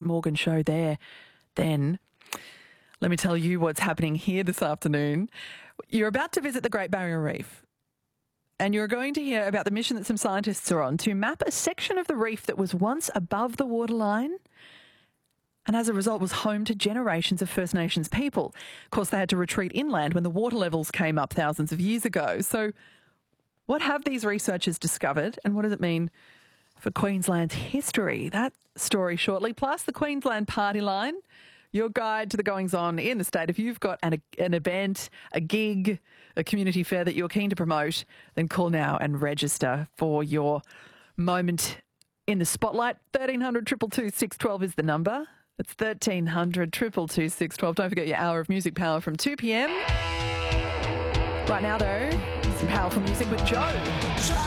Morgan show there. Then let me tell you what's happening here this afternoon. You're about to visit the Great Barrier Reef, and you're going to hear about the mission that some scientists are on to map a section of the reef that was once above the waterline and as a result was home to generations of First Nations people. Of course, they had to retreat inland when the water levels came up thousands of years ago. So what have these researchers discovered, and what does it mean for Queensland's history? That story shortly, plus the Queensland Party Line, your guide to the goings-on in the state. If you've got an event, a gig, a community fair that you're keen to promote, then call now and register for your moment in the spotlight. 1300 222 612 is the number. It's 1300 222 612. Don't forget your hour of music power from 2 p.m. Right now, though, some powerful music with Joe.